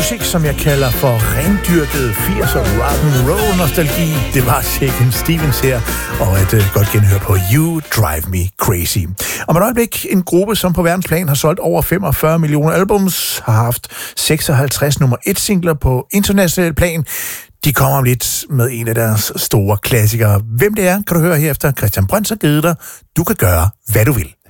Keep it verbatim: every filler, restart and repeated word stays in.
Musik, som jeg kalder for rendyrket firser rock'n'roll nostalgi. Det var Shakin' Stevens her, og et uh, godt genhør på You Drive Me Crazy. Om et øjeblik en gruppe, som på verdensplan har solgt over femogfyrre millioner albums, har haft seksoghalvtreds nummer et singler på international plan. De kommer om lidt med en af deres store klassikere. Hvem det er, kan du høre her efter. Christian Brøns har givet dig. Du kan gøre, hvad du vil.